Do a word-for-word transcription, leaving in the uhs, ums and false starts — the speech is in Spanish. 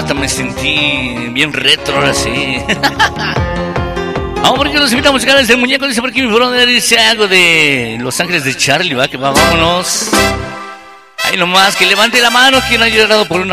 hasta me sentí bien retro ahora sí. Vamos porque los invitamos musicales del muñeco, dice por aquí mi brother, dice algo de Los Ángeles de Charlie, va, que va, vámonos. Ahí nomás, que levante la mano quien ha llorado por una